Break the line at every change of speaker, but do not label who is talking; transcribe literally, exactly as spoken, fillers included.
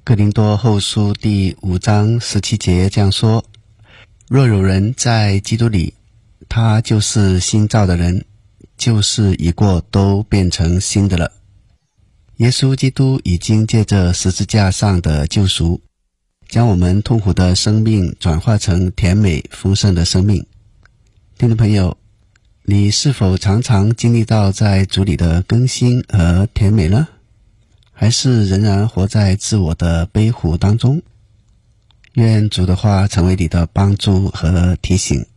哥林多后书第五章十七节这样说：若有人在基督里，他就是新造的人，旧事已过，都变成新的了。耶稣基督已经借着十字架上的救赎，将我们痛苦的生命转化成甜美丰盛的生命。听众朋友，你是否常常经历到在主里的更新和甜美呢？还是仍然活在自我的悲苦当中？愿主的话成为你的帮助和提醒。